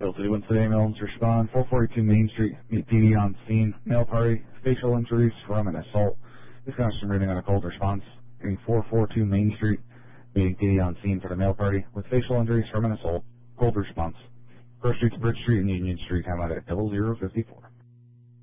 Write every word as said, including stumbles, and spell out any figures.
Bill City Wednesday, Melons respond. four forty-two Main Street, meet P D on scene. Male party, facial injuries from an assault. This connection reading on a cold response. Getting four forty-two Main Street, meeting P D on scene for the male party with facial injuries from an assault. Cold response. First Street's Bridge Street and Union Street, time out at double zero fifty-four.